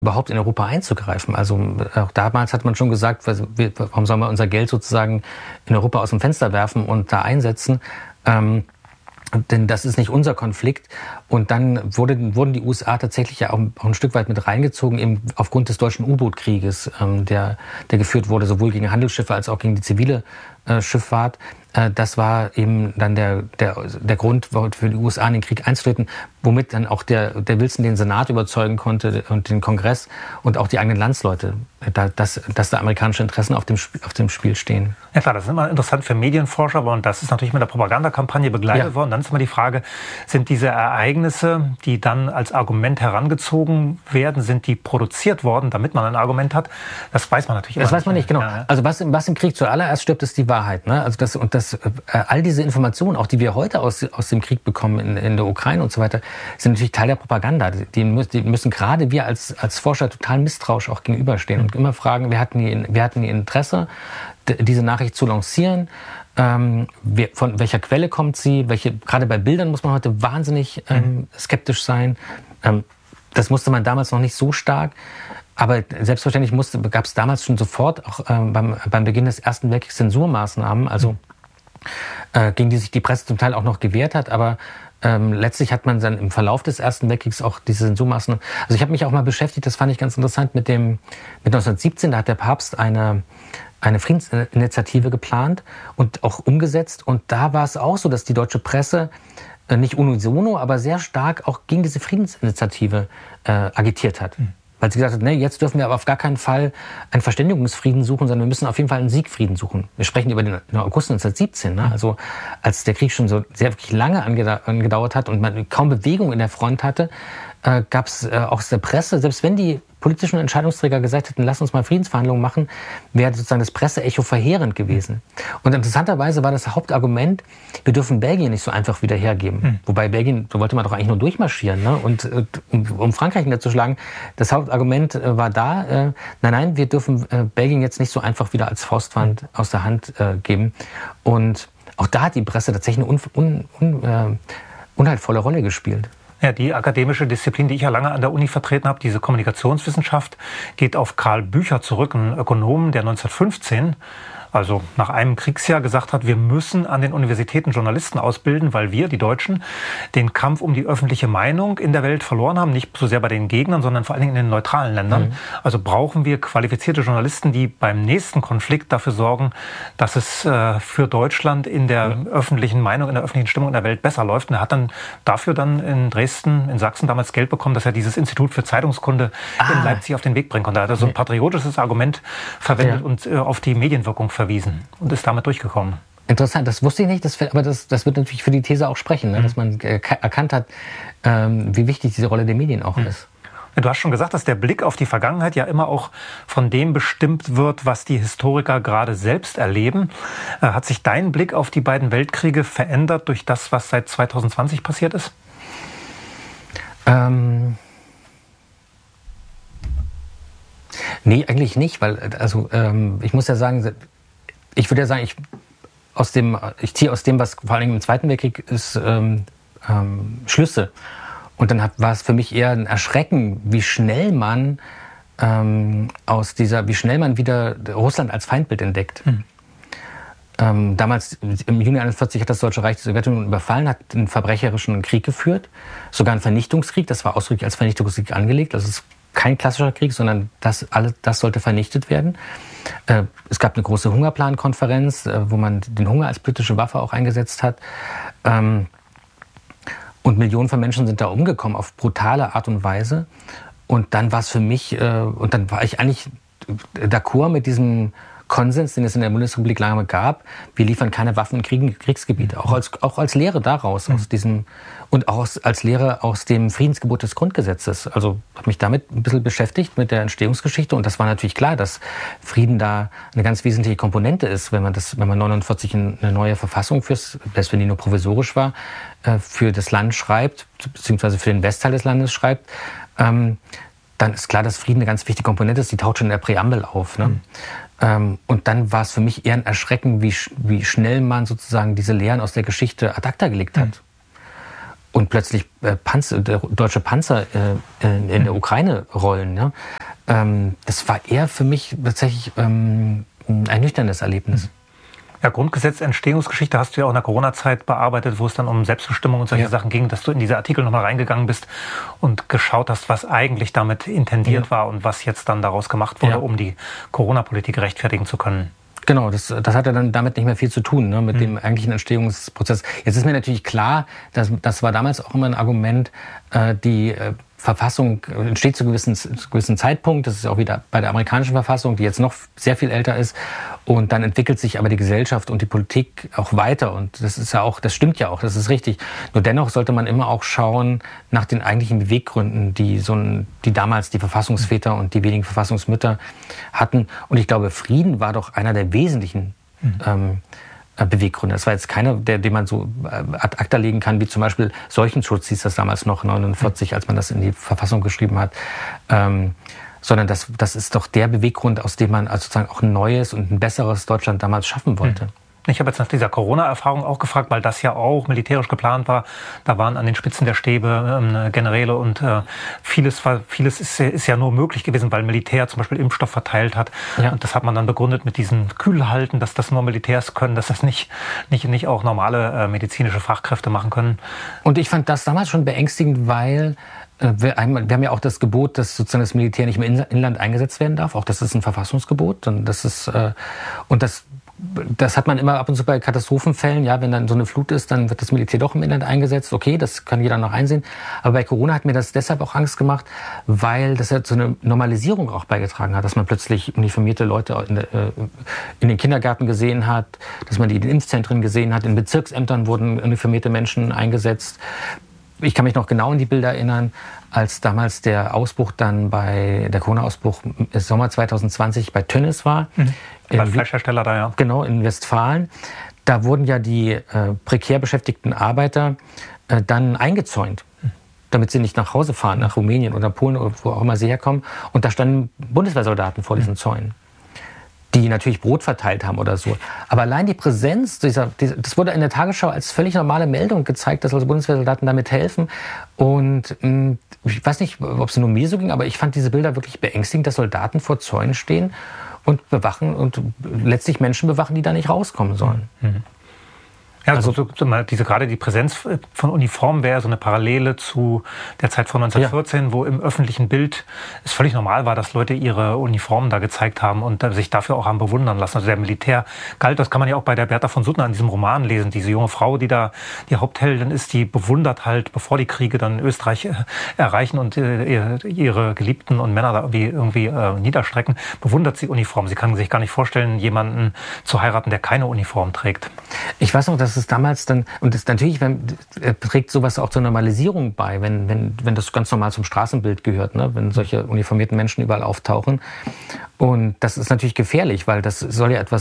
überhaupt in Europa einzugreifen. Also auch damals hat man schon gesagt, warum sollen wir unser Geld sozusagen in Europa aus dem Fenster werfen und da einsetzen? Denn das ist nicht unser Konflikt. Und dann wurden die USA tatsächlich ja auch ein Stück weit mit reingezogen, eben aufgrund des deutschen U-Boot-Krieges, der geführt wurde, sowohl gegen Handelsschiffe als auch gegen die zivile Schifffahrt. Das war eben dann der Grund für die USA in den Krieg einzutreten, womit dann auch der Wilson den Senat überzeugen konnte und den Kongress und auch die eigenen Landsleute, dass da amerikanische Interessen auf dem Spiel stehen. Ja klar, das ist immer interessant für Medienforscher, und das ist natürlich mit der Propagandakampagne begleitet worden. Dann ist immer die Frage, sind diese Ereignisse, die dann als Argument herangezogen werden, sind die produziert worden, damit man ein Argument hat? Das weiß man natürlich immer nicht. Das weiß man nicht, genau. Ja. Also was im Krieg zuallererst stirbt, ist die Wahrheit. Ne? Also all diese Informationen, auch die wir heute aus dem Krieg bekommen in der Ukraine und so weiter, sind natürlich Teil der Propaganda. Die müssen gerade wir als Forscher total misstrauisch auch gegenüberstehen und immer fragen, wer hatten die Interesse, diese Nachricht zu lancieren, von welcher Quelle kommt sie, gerade bei Bildern muss man heute wahnsinnig skeptisch sein. Das musste man damals noch nicht so stark. Aber selbstverständlich gab es damals schon sofort, auch beim Beginn des Ersten Weltkriegs, Zensurmaßnahmen, also gegen die sich die Presse zum Teil auch noch gewehrt hat. Aber letztlich hat man dann im Verlauf des Ersten Weltkriegs auch diese Zensurmaßnahmen. Also ich habe mich auch mal beschäftigt, das fand ich ganz interessant, mit 1917, da hat der Papst eine Friedensinitiative geplant und auch umgesetzt. Und da war es auch so, dass die deutsche Presse nicht unisono, aber sehr stark auch gegen diese Friedensinitiative agitiert hat. Weil sie gesagt hat, nee, jetzt dürfen wir aber auf gar keinen Fall einen Verständigungsfrieden suchen, sondern wir müssen auf jeden Fall einen Siegfrieden suchen. Wir sprechen über den August 1917, ne? Also als der Krieg schon so sehr wirklich lange angedauert hat und man kaum Bewegung in der Front hatte, gab es auch aus der Presse, selbst wenn die politischen Entscheidungsträger gesagt hätten, lass uns mal Friedensverhandlungen machen, wäre sozusagen das Presseecho verheerend gewesen. Und interessanterweise war das Hauptargument, wir dürfen Belgien nicht so einfach wieder hergeben. Wobei Belgien, so wollte man doch eigentlich nur durchmarschieren, ne? Und um Frankreich niederzuschlagen. Das Hauptargument war da, nein, wir dürfen Belgien jetzt nicht so einfach wieder als Faustpfand aus der Hand geben. Und auch da hat die Presse tatsächlich eine unheilvolle Rolle gespielt. Ja, die akademische Disziplin, die ich ja lange an der Uni vertreten habe, diese Kommunikationswissenschaft, geht auf Karl Bücher zurück, ein Ökonom, der 1915, also nach einem Kriegsjahr, gesagt hat, wir müssen an den Universitäten Journalisten ausbilden, weil wir, die Deutschen, den Kampf um die öffentliche Meinung in der Welt verloren haben. Nicht so sehr bei den Gegnern, sondern vor allen Dingen in den neutralen Ländern. Also brauchen wir qualifizierte Journalisten, die beim nächsten Konflikt dafür sorgen, dass es für Deutschland in der öffentlichen Meinung, in der öffentlichen Stimmung in der Welt besser läuft. Und er hat dann dafür in Dresden, in Sachsen damals Geld bekommen, dass er dieses Institut für Zeitungskunde in Leipzig auf den Weg bringen konnte. Er hat so ein patriotisches Argument verwendet und auf die Medienwirkung verwiesen und ist damit durchgekommen. Interessant, das wusste ich nicht, aber das wird natürlich für die These auch sprechen, ne? Dass man erkannt hat, wie wichtig diese Rolle der Medien auch ist. Du hast schon gesagt, dass der Blick auf die Vergangenheit ja immer auch von dem bestimmt wird, was die Historiker gerade selbst erleben. Hat sich dein Blick auf die beiden Weltkriege verändert durch das, was seit 2020 passiert ist? Nee, eigentlich nicht, weil ich muss ja sagen, ich ziehe aus dem, was vor allem im Zweiten Weltkrieg ist, Schlüsse. Und dann war es für mich eher ein Erschrecken, wie schnell man wieder Russland als Feindbild entdeckt. Damals, im Juni 1941, hat das Deutsche Reich die Sowjetunion überfallen, hat einen verbrecherischen Krieg geführt, sogar einen Vernichtungskrieg. Das war ausdrücklich als Vernichtungskrieg angelegt. Das ist kein klassischer Krieg, sondern das sollte vernichtet werden. Es gab eine große Hungerplankonferenz, wo man den Hunger als politische Waffe auch eingesetzt hat. Und Millionen von Menschen sind da umgekommen auf brutale Art und Weise. Und dann war es für mich, und dann war ich eigentlich d'accord mit diesem Konsens, den es in der Bundesrepublik lange gab. Wir liefern keine Waffen in Kriegsgebiete. Auch als Lehre daraus, aus diesem, und auch als Lehre aus dem Friedensgebot des Grundgesetzes. Also habe mich damit ein bisschen beschäftigt mit der Entstehungsgeschichte. Und das war natürlich klar, dass Frieden da eine ganz wesentliche Komponente ist, wenn man 49 eine neue Verfassung selbst wenn die nur provisorisch war, für das Land schreibt, beziehungsweise für den Westteil des Landes schreibt, dann ist klar, dass Frieden eine ganz wichtige Komponente ist. Die taucht schon in der Präambel auf. Ne? Und dann war es für mich eher ein Erschrecken, wie schnell man sozusagen diese Lehren aus der Geschichte ad acta gelegt hat. und plötzlich deutsche Panzer in der Ukraine rollen. Ja? Das war eher für mich tatsächlich ein nüchternes Erlebnis. Ja, Grundgesetz, Entstehungsgeschichte hast du ja auch in der Corona-Zeit bearbeitet, wo es dann um Selbstbestimmung und solche Sachen ging, dass du in diese Artikel nochmal reingegangen bist und geschaut hast, was eigentlich damit intendiert war und was jetzt dann daraus gemacht wurde, um die Corona-Politik rechtfertigen zu können. Genau, das hatte dann damit nicht mehr viel zu tun, ne, mit dem eigentlichen Entstehungsprozess. Jetzt ist mir natürlich klar, das war damals auch immer ein Argument, die Verfassung entsteht zu gewissen Zeitpunkt. Das ist auch wieder bei der amerikanischen Verfassung, die jetzt noch sehr viel älter ist. Und dann entwickelt sich aber die Gesellschaft und die Politik auch weiter. Und das ist ja auch, das stimmt ja auch, das ist richtig. Nur dennoch sollte man immer auch schauen nach den eigentlichen Beweggründen, die damals die Verfassungsväter und die wenigen Verfassungsmütter hatten. Und ich glaube, Frieden war doch einer der wesentlichen Beweggründe. Das war jetzt keiner, den man so ad acta legen kann, wie zum Beispiel Seuchenschutz, hieß das damals noch, 49, als man das in die Verfassung geschrieben hat. Sondern das ist doch der Beweggrund, aus dem man also sozusagen auch ein neues und ein besseres Deutschland damals schaffen wollte. Ich habe jetzt nach dieser Corona-Erfahrung auch gefragt, weil das ja auch militärisch geplant war. Da waren an den Spitzen der Stäbe Generäle und vieles ist ja nur möglich gewesen, weil Militär zum Beispiel Impfstoff verteilt hat. Ja. Und das hat man dann begründet mit diesen Kühlhalten, dass das nur Militärs können, dass das nicht auch normale medizinische Fachkräfte machen können. Und ich fand das damals schon beängstigend, weil wir haben ja auch das Gebot, dass sozusagen das Militär nicht im Inland eingesetzt werden darf. Auch das ist ein Verfassungsgebot. Und das hat man immer ab und zu bei Katastrophenfällen. Ja, wenn dann so eine Flut ist, dann wird das Militär doch im Inland eingesetzt. Okay, das kann jeder noch einsehen. Aber bei Corona hat mir das deshalb auch Angst gemacht, weil das ja zu einer Normalisierung auch beigetragen hat, dass man plötzlich uniformierte Leute in den Kindergärten gesehen hat, dass man die in den Impfzentren gesehen hat. In Bezirksämtern wurden uniformierte Menschen eingesetzt. Ich kann mich noch genau an die Bilder erinnern, als damals der Corona-Ausbruch im Sommer 2020 bei Tönnies war. Bei Fleischhersteller da, ja. Genau, in Westfalen. Da wurden ja die prekär beschäftigten Arbeiter dann eingezäunt, damit sie nicht nach Hause fahren, nach Rumänien oder Polen oder wo auch immer sie herkommen. Und da standen Bundeswehrsoldaten vor diesen Zäunen, die natürlich Brot verteilt haben oder so. Aber allein die Präsenz das wurde in der Tagesschau als völlig normale Meldung gezeigt, dass also Bundeswehrsoldaten damit helfen. Und ich weiß nicht, ob es nur mir so ging, aber ich fand diese Bilder wirklich beängstigend, dass Soldaten vor Zäunen stehen und bewachen und letztlich Menschen bewachen, die da nicht rauskommen sollen. Ja, also gerade die Präsenz von Uniformen wäre so eine Parallele zu der Zeit von 1914, wo im öffentlichen Bild es völlig normal war, dass Leute ihre Uniformen da gezeigt haben und sich dafür auch haben bewundern lassen. Also der Militär galt, das kann man ja auch bei der Bertha von Suttner in diesem Roman lesen. Diese junge Frau, die da die Hauptheldin ist, die bewundert halt, bevor die Kriege dann Österreich erreichen und ihre Geliebten und Männer da irgendwie niederstrecken, bewundert sie Uniformen. Sie kann sich gar nicht vorstellen, jemanden zu heiraten, der keine Uniform trägt. Ich weiß noch, dass es damals dann, und das natürlich trägt sowas auch zur Normalisierung bei, wenn das ganz normal zum Straßenbild gehört, ne? Wenn solche uniformierten Menschen überall auftauchen. Und das ist natürlich gefährlich, weil das soll ja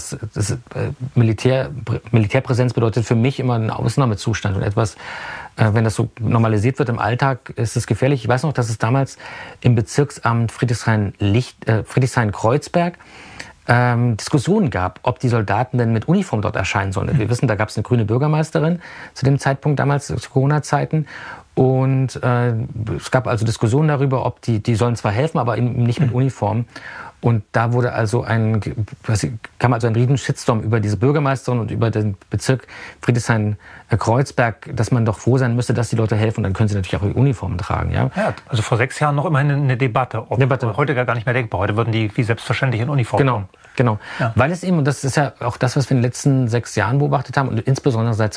Militärpräsenz bedeutet für mich immer einen Ausnahmezustand und etwas, wenn das so normalisiert wird im Alltag, ist es gefährlich. Ich weiß noch, dass es damals im Bezirksamt Friedrichshain-Kreuzberg Diskussionen gab, ob die Soldaten denn mit Uniform dort erscheinen sollen. Wir wissen, da gab es eine grüne Bürgermeisterin zu dem Zeitpunkt damals, zu Corona-Zeiten. Und es gab also Diskussionen darüber, ob die sollen zwar helfen, aber eben nicht mit Uniform. Und da wurde also kam ein riesen Shitstorm über diese Bürgermeisterin und über den Bezirk Friedrichshain-Kreuzberg, dass man doch froh sein müsste, dass die Leute helfen. Und dann können sie natürlich auch ihre Uniformen tragen. Ja, also vor 6 Jahren noch immerhin eine Debatte. Heute gar nicht mehr denkbar. Heute würden die wie selbstverständlich in Uniform kommen. Genau. Ja. Weil es eben, und das ist ja auch das, was wir in den letzten 6 Jahren beobachtet haben, und insbesondere seit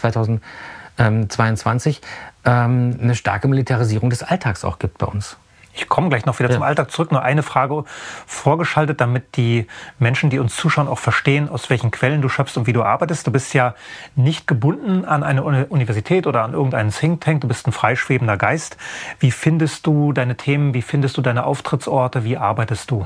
2022, eine starke Militarisierung des Alltags auch gibt bei uns. Ich komme gleich noch wieder zum Alltag zurück. Nur eine Frage vorgeschaltet, damit die Menschen, die uns zuschauen, auch verstehen, aus welchen Quellen du schöpfst und wie du arbeitest. Du bist ja nicht gebunden an eine Universität oder an irgendeinen Think Tank. Du bist ein freischwebender Geist. Wie findest du deine Themen? Wie findest du deine Auftrittsorte? Wie arbeitest du?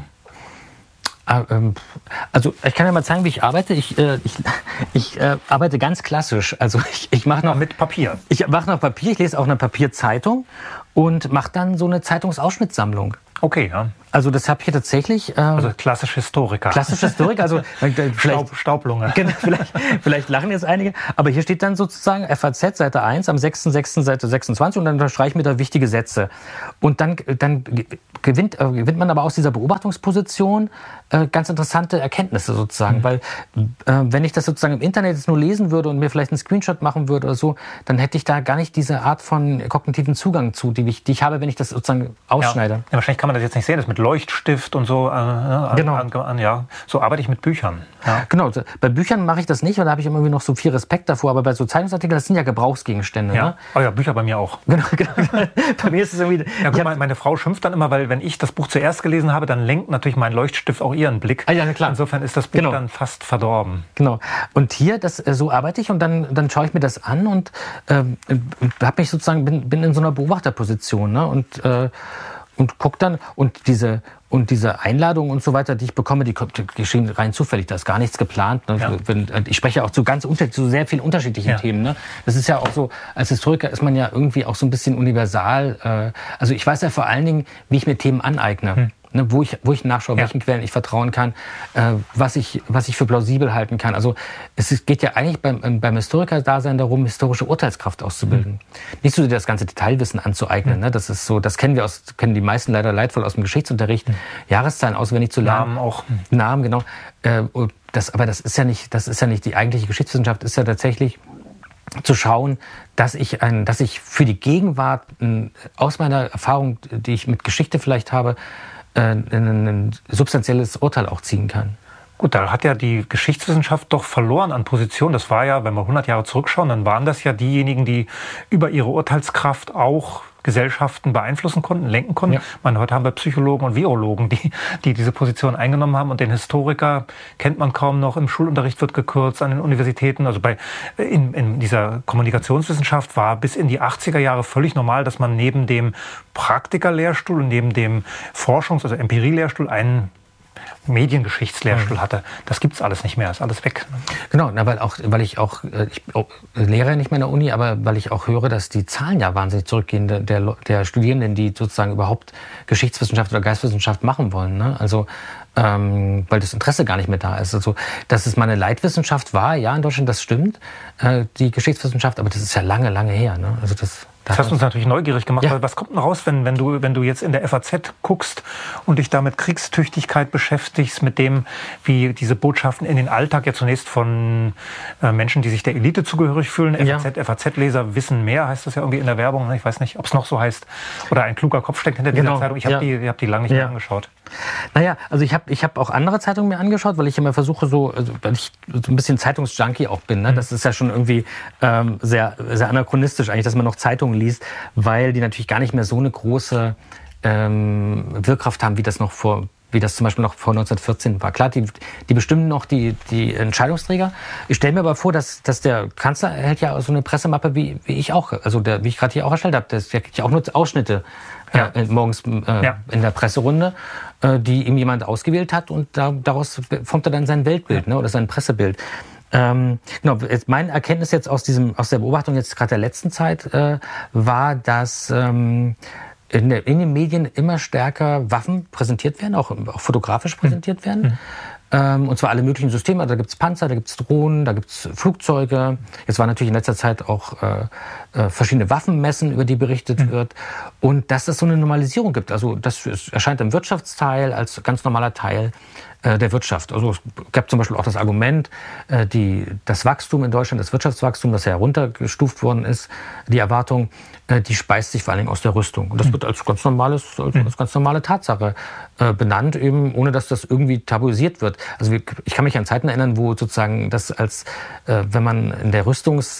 Also ich kann ja mal zeigen, wie ich arbeite. Ich arbeite ganz klassisch. Also ich mache noch mit Papier. Ich mache noch Papier. Ich lese auch eine Papierzeitung und mache dann so eine Zeitungsausschnittssammlung. Okay, ja. Also das habe ich tatsächlich... also klassisch Historiker. Klassisch Historiker, also Staublunge. Genau, vielleicht lachen jetzt einige, aber hier steht dann sozusagen FAZ Seite 1 am 6.6. Seite 26 und dann unterstreiche ich mir da wichtige Sätze. Und dann gewinnt man aber aus dieser Beobachtungsposition ganz interessante Erkenntnisse sozusagen, weil wenn ich das sozusagen im Internet jetzt nur lesen würde und mir vielleicht einen Screenshot machen würde oder so, dann hätte ich da gar nicht diese Art von kognitiven Zugang zu, die ich habe, wenn ich das sozusagen ausschneide. Ja, wahrscheinlich kann man das jetzt nicht sehen, das mit Leuchtstift und so. Genau. Ja, so arbeite ich mit Büchern. Ja. Genau, bei Büchern mache ich das nicht, weil da habe ich irgendwie noch so viel Respekt davor, aber bei so Zeitungsartikeln, das sind ja Gebrauchsgegenstände. Ja. Ne? Oh ja, Bücher bei mir auch. Genau. Bei mir ist es irgendwie... Ja, gut, meine Frau schimpft dann immer, weil wenn ich das Buch zuerst gelesen habe, dann lenkt natürlich mein Leuchtstift auch ihren Blick. Ah, ja, klar. Insofern ist das Buch dann fast verdorben. Genau. Und hier, so arbeite ich und dann schaue ich mir das an und habe mich sozusagen, bin in so einer Beobachterposition, ne? Und guck dann und diese Einladungen und so weiter, die ich bekomme, die geschehen rein zufällig. Da ist gar nichts geplant. Ne? Ja. Ich spreche auch zu sehr vielen unterschiedlichen Themen. Ne? Das ist ja auch so, als Historiker ist man ja irgendwie auch so ein bisschen universal. Also ich weiß ja vor allen Dingen, wie ich mir Themen aneigne. Ne, wo ich nachschaue, welchen Quellen ich vertrauen kann, was ich für plausibel halten kann. Also es geht ja eigentlich beim Historiker-Dasein darum, historische Urteilskraft auszubilden. Nicht so das ganze Detailwissen anzueignen. Ne? Das ist so, das kennen die meisten leider leidvoll aus dem Geschichtsunterricht. Jahreszahlen auswendig zu lernen. Namen auch. Namen, genau. Aber das ist ja nicht die eigentliche Geschichtswissenschaft, ist ja tatsächlich zu schauen, dass ich für die Gegenwart aus meiner Erfahrung, die ich mit Geschichte vielleicht habe, ein substanzielles Urteil auch ziehen kann. Gut, da hat ja die Geschichtswissenschaft doch verloren an Position. Das war ja, wenn wir 100 Jahre zurückschauen, dann waren das ja diejenigen, die über ihre Urteilskraft auch Gesellschaften beeinflussen konnten, lenken konnten. Ja. Ich meine, heute haben wir Psychologen und Virologen, die diese Position eingenommen haben. Und den Historiker kennt man kaum noch. Im Schulunterricht wird gekürzt an den Universitäten. Also in dieser Kommunikationswissenschaft war bis in die 80er Jahre völlig normal, dass man neben dem Praktikerlehrstuhl und neben dem also Empirielehrstuhl einen Mediengeschichtslehrstuhl hatte. Das gibt's alles nicht mehr, ist alles weg. Genau, weil ich lehre nicht mehr in der Uni, aber weil ich auch höre, dass die Zahlen ja wahnsinnig zurückgehen der Studierenden, die sozusagen überhaupt Geschichtswissenschaft oder Geisteswissenschaft machen wollen. Ne? Also weil das Interesse gar nicht mehr da ist. Also, dass es mal eine Leitwissenschaft war, ja, in Deutschland, das stimmt, die Geschichtswissenschaft, aber das ist ja lange, lange her. Ne? Also das hast uns natürlich neugierig gemacht, weil was kommt denn raus, wenn du jetzt in der FAZ guckst und dich da mit Kriegstüchtigkeit beschäftigst, mit dem, wie diese Botschaften in den Alltag ja zunächst von Menschen, die sich der Elite zugehörig fühlen, FAZ-Leser wissen mehr, heißt das ja irgendwie in der Werbung, ne? Ich weiß nicht, ob es noch so heißt, oder ein kluger Kopf steckt hinter dieser Zeitung. Ich habe die lange nicht mehr angeschaut. Naja, also ich hab auch andere Zeitungen mir angeschaut, weil ich immer versuche, weil ich so ein bisschen Zeitungsjunkie auch bin. Ne? Das ist ja schon irgendwie sehr, sehr anachronistisch eigentlich, dass man noch Zeitungen liest, weil die natürlich gar nicht mehr so eine große Wirkkraft haben, wie das zum Beispiel noch vor 1914 war. Klar, die bestimmen noch die Entscheidungsträger. Ich stelle mir aber vor, dass der Kanzler hält ja so eine Pressemappe wie ich auch, also wie ich gerade hier auch erstellt habe. Der kriegt ja auch nur Ausschnitte morgens in der Presserunde, die ihm jemand ausgewählt hat und daraus formt er dann sein Weltbild, ne, oder sein Pressebild. Genau, meine Erkenntnis jetzt aus der Beobachtung jetzt gerade der letzten Zeit war, dass in den Medien immer stärker Waffen präsentiert werden, auch fotografisch präsentiert werden. Und zwar alle möglichen Systeme. Da gibt's Panzer, da gibt's Drohnen, da gibt's Flugzeuge. Jetzt waren natürlich in letzter Zeit auch verschiedene Waffenmessen, über die berichtet wird. Und dass es so eine Normalisierung gibt. Also das erscheint im Wirtschaftsteil als ganz normaler Teil der Wirtschaft. Also es gab zum Beispiel auch das Argument, das Wachstum in Deutschland, das Wirtschaftswachstum, das ja heruntergestuft worden ist, die Erwartung, die speist sich vor allen Dingen aus der Rüstung. Und das wird als ganz normale Tatsache benannt, eben ohne dass das irgendwie tabuisiert wird. Also ich kann mich an Zeiten erinnern, wo sozusagen das wenn man in der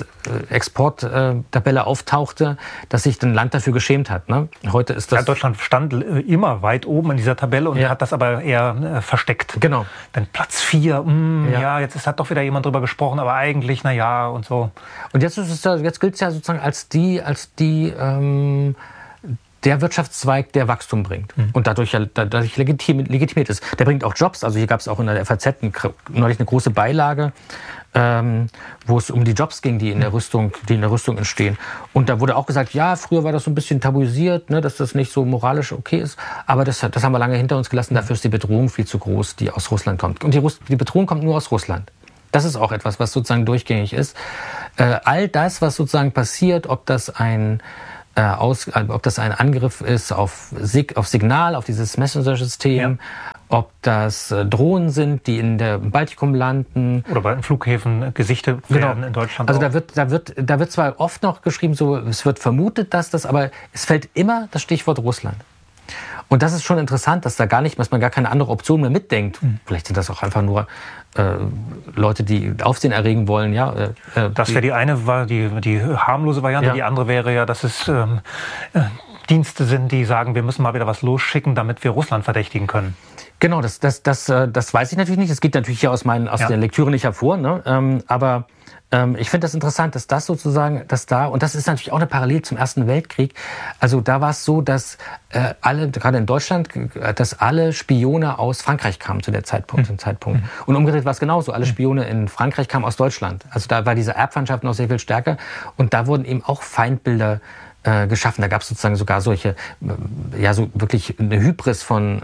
Rüstungsexporttabelle auftauchte, dass sich ein Land dafür geschämt hat. Ne? Heute ist das... Ja, Deutschland stand immer weit oben in dieser Tabelle und hat das aber eher versteckt. Genau. Dann Platz 4, jetzt hat doch wieder jemand drüber gesprochen, aber eigentlich, und so. Und jetzt gilt es ja sozusagen als der Wirtschaftszweig, der Wachstum bringt und dadurch legitimiert ist. Der bringt auch Jobs. Also hier gab es auch in der FAZ neulich eine große Beilage, wo es um die Jobs ging, die in der Rüstung entstehen. Und da wurde auch gesagt, ja, früher war das so ein bisschen tabuisiert, ne, dass das nicht so moralisch okay ist. Aber das haben wir lange hinter uns gelassen. Dafür ist die Bedrohung viel zu groß, die aus Russland kommt. Und die Bedrohung kommt nur aus Russland. Das ist auch etwas, was sozusagen durchgängig ist. All das, was sozusagen passiert, ob das ein Angriff ist auf Signal, auf dieses Messenger-System, ob das Drohnen sind, die in der Baltikum landen. Oder bei den Flughäfen gesichtet werden in Deutschland. Also da wird zwar oft noch geschrieben, so es wird vermutet, dass das, aber es fällt immer das Stichwort Russland. Und das ist schon interessant, dass man gar keine andere Option mehr mitdenkt. Vielleicht sind das auch einfach nur Leute, die Aufsehen erregen wollen. Ja, das wäre die eine, die harmlose Variante. Ja. Die andere wäre ja, dass es Dienste sind, die sagen, wir müssen mal wieder was losschicken, damit wir Russland verdächtigen können. Genau, das weiß ich natürlich nicht. Das geht natürlich hier aus der Lektüre nicht hervor. Ne? Aber ich finde das interessant, dass das sozusagen, und das ist natürlich auch eine Parallele zum Ersten Weltkrieg. Also da war es so, dass gerade in Deutschland, dass alle Spione aus Frankreich kamen zu dem Zeitpunkt. Und umgedreht war es genauso. Alle Spione in Frankreich kamen aus Deutschland. Also da war diese Erbfeindschaft noch sehr viel stärker. Und da wurden eben auch Feindbilder geschaffen. Da gab es sozusagen sogar solche, so wirklich eine Hybris von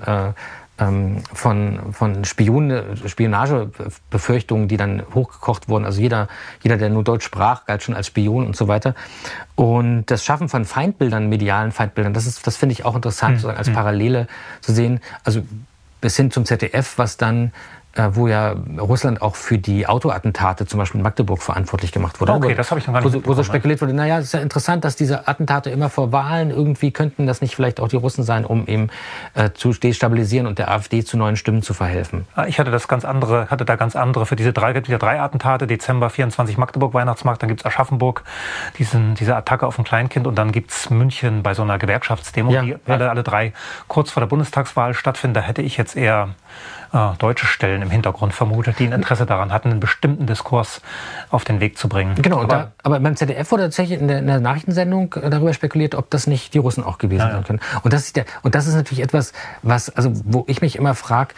Spionagebefürchtungen, die dann hochgekocht wurden. Also jeder, der nur Deutsch sprach, galt schon als Spion und so weiter. Und das Schaffen von Feindbildern, medialen Feindbildern, das finde ich auch interessant, sozusagen als Parallele zu sehen. Also bis hin zum ZDF, was dann wo ja Russland auch für die Autoattentate zum Beispiel in Magdeburg verantwortlich gemacht wurde. Okay, das habe ich noch gar nicht mitbekommen. Wo so spekuliert wurde, naja, es ist ja interessant, dass diese Attentate immer vor Wahlen, irgendwie könnten das nicht vielleicht auch die Russen sein, um eben zu destabilisieren und der AfD zu neuen Stimmen zu verhelfen. Ich hatte da ganz andere für diese drei Attentate, Dezember 24 Magdeburg Weihnachtsmarkt, dann gibt es Aschaffenburg, diese Attacke auf ein Kleinkind und dann gibt es München bei so einer Gewerkschaftsdemo, die alle drei kurz vor der Bundestagswahl stattfinden. Da hätte ich jetzt eher deutsche Stellen im Hintergrund vermutet, die ein Interesse daran hatten, einen bestimmten Diskurs auf den Weg zu bringen. Genau, aber beim ZDF wurde tatsächlich in der Nachrichtensendung darüber spekuliert, ob das nicht die Russen auch gewesen sein können. Und das ist natürlich etwas, wo ich mich immer frage,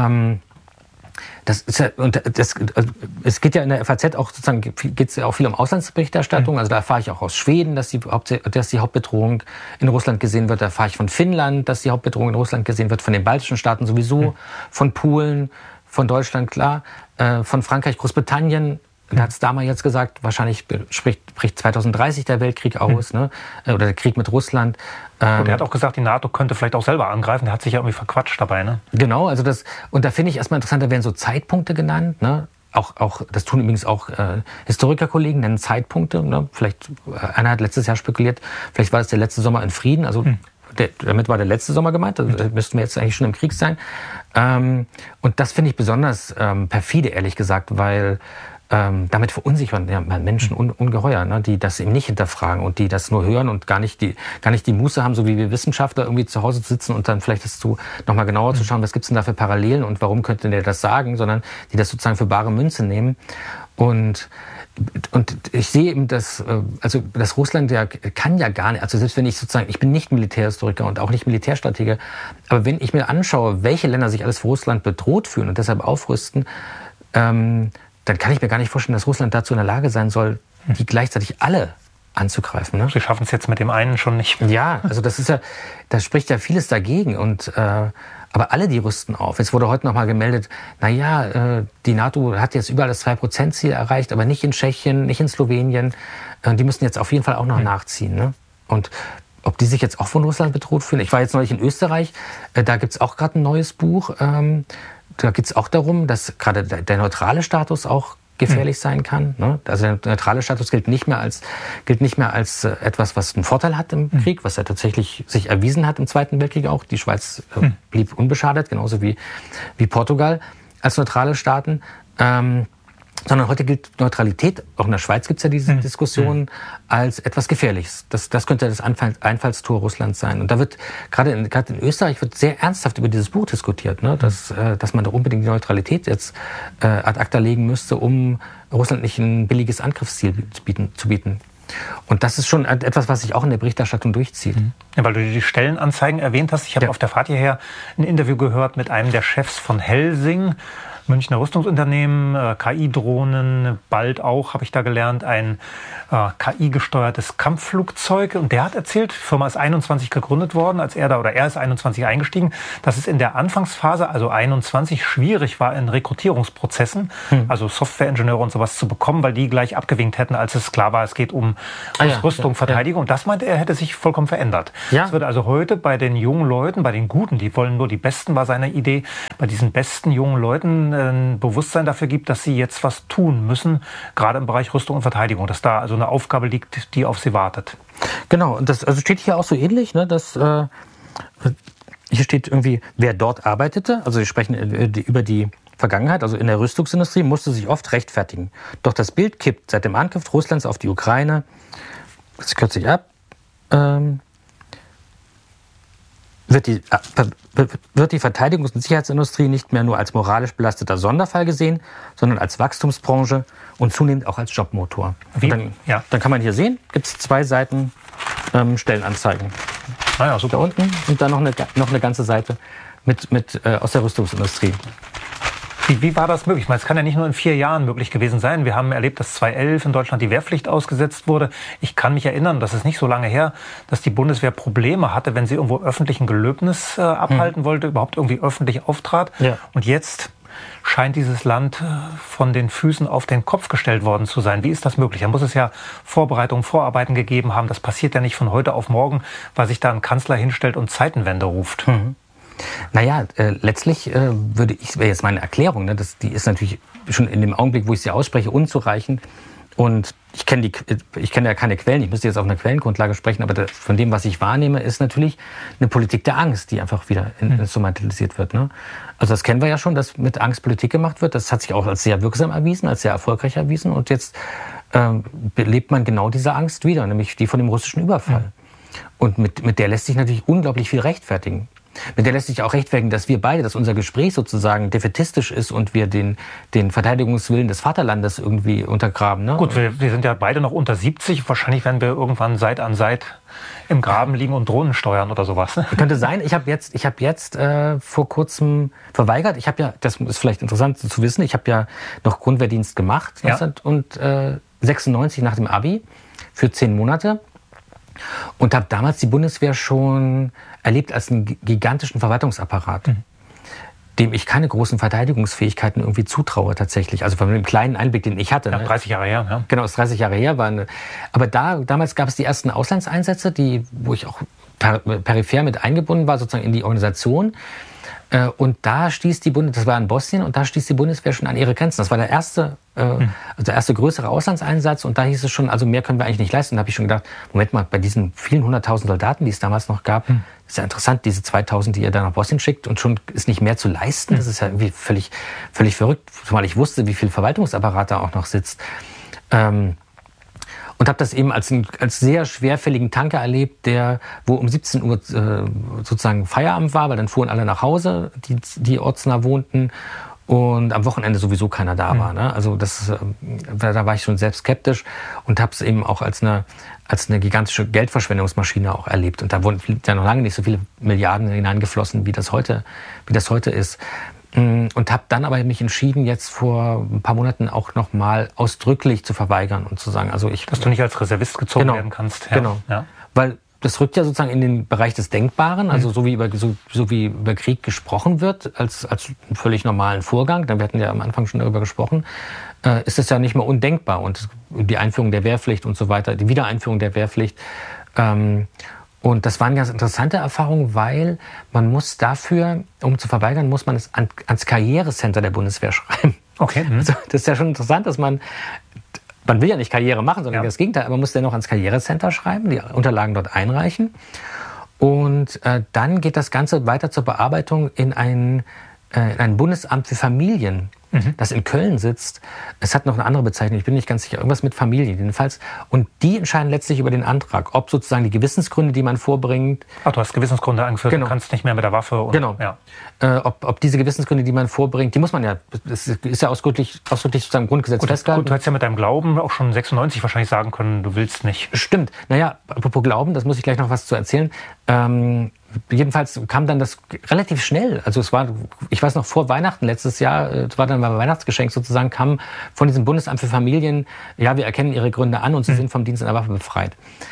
es geht ja in der FAZ auch sozusagen, geht es ja auch viel um Auslandsberichterstattung. Also da erfahre ich auch aus Schweden, dass die Hauptbedrohung in Russland gesehen wird. Da erfahre ich von Finnland, dass die Hauptbedrohung in Russland gesehen wird. Von den baltischen Staaten sowieso, von Polen, von Deutschland klar, von Frankreich, Großbritannien. Da hat es damals jetzt gesagt, wahrscheinlich bricht 2030 der Weltkrieg aus, ne? Oder der Krieg mit Russland. Und er hat auch gesagt, die NATO könnte vielleicht auch selber angreifen. Der hat sich ja irgendwie verquatscht dabei, ne? Genau, also und da finde ich erstmal interessant, da werden so Zeitpunkte genannt, ne? Auch das tun übrigens auch Historikerkollegen, nennen Zeitpunkte. Ne? Vielleicht, einer hat letztes Jahr spekuliert, vielleicht war es der letzte Sommer in Frieden, also damit war der letzte Sommer gemeint, also müssten wir jetzt eigentlich schon im Krieg sein. Und das finde ich besonders perfide, ehrlich gesagt, weil damit verunsichern Menschen ungeheuer, ne, die das eben nicht hinterfragen und die das nur hören und gar nicht die Muße haben, so wie wir Wissenschaftler irgendwie zu Hause zu sitzen und dann vielleicht nochmal genauer zu schauen, was gibt's denn da für Parallelen und warum könnte der das sagen, sondern die das sozusagen für bare Münze nehmen. Und ich sehe eben, dass Russland kann ja gar nicht, also selbst wenn ich bin nicht Militärhistoriker und auch nicht Militärstratege, aber wenn ich mir anschaue, welche Länder sich alles für Russland bedroht fühlen und deshalb aufrüsten, dann kann ich mir gar nicht vorstellen, dass Russland dazu in der Lage sein soll, die gleichzeitig alle anzugreifen. Ne? Sie schaffen es jetzt mit dem einen schon nicht. Ja, also da spricht ja vieles dagegen. Aber alle, die rüsten auf. Jetzt wurde heute nochmal gemeldet, die NATO hat jetzt überall das 2%-Ziel erreicht, aber nicht in Tschechien, nicht in Slowenien. Die müssen jetzt auf jeden Fall auch noch nachziehen. Ne? Und ob die sich jetzt auch von Russland bedroht fühlen. Ich war jetzt neulich in Österreich, da gibt's auch gerade ein neues Buch. Da geht es auch darum, dass gerade der neutrale Status auch gefährlich sein kann. Ne? Also der neutrale Status gilt nicht mehr als etwas, was einen Vorteil hat im Krieg, was ja tatsächlich sich erwiesen hat im Zweiten Weltkrieg auch. Die Schweiz blieb unbeschadet, genauso wie Portugal als neutrale Staaten. Sondern heute gilt Neutralität, auch in der Schweiz gibt es ja diese Diskussion, als etwas Gefährliches. Das könnte das Einfallstor Russlands sein. Und da wird gerade in Österreich wird sehr ernsthaft über dieses Buch diskutiert, ne? Dass man da unbedingt die Neutralität jetzt ad acta legen müsste, um Russland nicht ein billiges Angriffsziel zu bieten. Und das ist schon etwas, was sich auch in der Berichterstattung durchzieht. Ja, weil du die Stellenanzeigen erwähnt hast. Ich habe auf der Fahrt hierher ein Interview gehört mit einem der Chefs von Helsing, Münchner Rüstungsunternehmen, KI-Drohnen, bald auch, habe ich da gelernt, ein KI-gesteuertes Kampfflugzeug. Und der hat erzählt, die Firma ist 21 gegründet worden, er ist 21 eingestiegen, dass es in der Anfangsphase, also 21, schwierig war in Rekrutierungsprozessen, also Softwareingenieure und sowas zu bekommen, weil die gleich abgewinkt hätten, als es klar war, es geht um Rüstung, Verteidigung. Und das meinte er, hätte sich vollkommen verändert. Es wird also heute bei den jungen Leuten, bei den Guten, die wollen nur die Besten, war seine Idee, bei diesen besten jungen Leuten ein Bewusstsein dafür gibt, dass sie jetzt was tun müssen, gerade im Bereich Rüstung und Verteidigung, dass da also eine Aufgabe liegt, die auf sie wartet. Genau, und das steht hier auch so ähnlich, ne, dass hier steht irgendwie, wer dort arbeitete, also wir sprechen über die Vergangenheit, also in der Rüstungsindustrie, musste sich oft rechtfertigen. Doch das Bild kippt seit dem Angriff Russlands auf die Ukraine, das kürze ich ab, wird die Verteidigungs- und Sicherheitsindustrie nicht mehr nur als moralisch belasteter Sonderfall gesehen, sondern als Wachstumsbranche und zunehmend auch als Jobmotor. Dann kann man hier sehen, gibt es 2 Seiten Stellenanzeigen. Super. Da unten und dann noch eine ganze Seite mit aus der Rüstungsindustrie. Wie war das möglich? Ich meine, es kann ja nicht nur in 4 Jahren möglich gewesen sein. Wir haben erlebt, dass 2011 in Deutschland die Wehrpflicht ausgesetzt wurde. Ich kann mich erinnern, das ist nicht so lange her, dass die Bundeswehr Probleme hatte, wenn sie irgendwo öffentlichen Gelöbnis abhalten wollte, überhaupt irgendwie öffentlich auftrat. Ja. Und jetzt scheint dieses Land von den Füßen auf den Kopf gestellt worden zu sein. Wie ist das möglich? Da muss es ja Vorbereitungen, Vorarbeiten gegeben haben. Das passiert ja nicht von heute auf morgen, weil sich da ein Kanzler hinstellt und Zeitenwende ruft. Naja, letztlich wäre jetzt meine Erklärung, ne, die ist natürlich schon in dem Augenblick, wo ich sie ausspreche, unzureichend. Und ich kenne ja keine Quellen, ich müsste jetzt auf einer Quellengrundlage sprechen, aber von dem, was ich wahrnehme, ist natürlich eine Politik der Angst, die einfach wieder instrumentalisiert wird. Ne? Also das kennen wir ja schon, dass mit Angst Politik gemacht wird. Das hat sich auch als sehr wirksam erwiesen, als sehr erfolgreich erwiesen. Und jetzt belebt man genau diese Angst wieder, nämlich die von dem russischen Überfall. Und mit der lässt sich natürlich unglaublich viel rechtfertigen. Mit der lässt sich auch rechtfertigen, dass wir beide, dass unser Gespräch sozusagen defätistisch ist und wir den Verteidigungswillen des Vaterlandes irgendwie untergraben. Ne? Gut, wir sind ja beide noch unter 70. Wahrscheinlich werden wir irgendwann Seit an Seit im Graben liegen und Drohnen steuern oder sowas. Ne? Könnte sein. Ich habe jetzt vor kurzem verweigert. Das ist vielleicht interessant zu wissen, ich habe ja noch Grundwehrdienst gemacht, 1996 nach dem Abi für 10 Monate. Und habe damals die Bundeswehr schon erlebt als einen gigantischen Verwaltungsapparat, dem ich keine großen Verteidigungsfähigkeiten irgendwie zutraue tatsächlich. Also von dem kleinen Einblick, den ich hatte. Ja, 30 Jahre her. Ja. Genau, das ist 30 Jahre her. Aber damals gab es die ersten Auslandseinsätze, wo ich auch peripher mit eingebunden war, sozusagen in die Organisation. Und da stieß das war in Bosnien, und da stieß die Bundeswehr schon an ihre Grenzen. Das war der erste größere Auslandseinsatz, und da hieß es schon, also mehr können wir eigentlich nicht leisten. Da habe ich schon gedacht, Moment mal, bei diesen vielen 100.000 Soldaten, die es damals noch gab, ist ja interessant, diese 2.000, die ihr da nach Bosnien schickt, und schon ist nicht mehr zu leisten. Das ist ja irgendwie völlig verrückt, zumal ich wusste, wie viel Verwaltungsapparat da auch noch sitzt. Und habe das eben als sehr schwerfälligen Tanker erlebt, wo um 17 Uhr sozusagen Feierabend war, weil dann fuhren alle nach Hause, die ortsnah wohnten, und am Wochenende sowieso keiner da war. Ne? Also da war ich schon selbst skeptisch und habe es eben auch als eine gigantische Geldverschwendungsmaschine auch erlebt. Und da wurden ja noch lange nicht so viele Milliarden hineingeflossen, wie das heute ist. Und habe dann aber mich entschieden, jetzt vor ein paar Monaten auch noch mal ausdrücklich zu verweigern und zu sagen, also dass du nicht als Reservist gezogen werden kannst. Ja. Genau, weil das rückt ja sozusagen in den Bereich des Denkbaren, also so wie über Krieg gesprochen wird, als einen völlig normalen Vorgang. Wir hatten ja am Anfang schon darüber gesprochen, ist es ja nicht mehr undenkbar. Und die Einführung der Wehrpflicht und so weiter, die Wiedereinführung der Wehrpflicht. Und das war eine ganz interessante Erfahrung, weil man muss dafür, um zu verweigern, muss man es ans Karrierecenter der Bundeswehr schreiben. Okay. Also das ist ja schon interessant, dass man will ja nicht Karriere machen, sondern das Gegenteil, aber man muss dennoch ans Karrierecenter schreiben, die Unterlagen dort einreichen. Und dann geht das Ganze weiter zur Bearbeitung in ein Bundesamt für Familien das in Köln sitzt. Es hat noch eine andere Bezeichnung, ich bin nicht ganz sicher, irgendwas mit Familie jedenfalls. Und die entscheiden letztlich über den Antrag, ob sozusagen die Gewissensgründe, die man vorbringt. Ach, du hast Gewissensgründe angeführt, genau. Du kannst nicht mehr mit der Waffe. Und, genau. Ja. Ob diese Gewissensgründe, die man vorbringt, die muss man ja, das ist ja ausdrücklich sozusagen im Grundgesetz festgehalten. Gut, du hättest ja mit deinem Glauben auch schon 96 wahrscheinlich sagen können, du willst nicht. Stimmt. Naja, apropos Glauben, das muss ich gleich noch was zu erzählen. Jedenfalls kam dann das relativ schnell. Also es war, ich weiß noch, vor Weihnachten letztes Jahr, es war dann mein Weihnachtsgeschenk sozusagen, kam von diesem Bundesamt für Familien, ja, wir erkennen Ihre Gründe an und Sie sind vom Dienst an der Waffe befreit.